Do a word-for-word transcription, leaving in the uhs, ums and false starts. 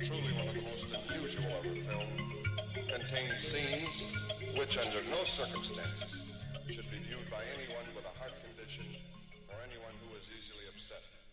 truly one of the most unusual of the film, contains scenes which under no circumstances should be viewed by anyone with a heart condition or anyone who is easily upset.